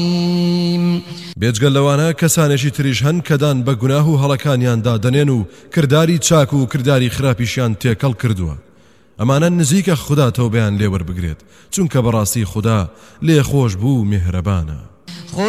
بێجگەل لەوانە کەسانێکی تریش هەن کەدان بە گوناه و هەڵەکانیاندا دەنێن و کردداری چاک و کردداری خراپیشیان تێکەڵ کردووە. ئەمانە نزیکە خوددا تەوبەیان لێوەربگرێت چونکە بەڕاستی خوددا لێخۆش بوو میهرەبانە.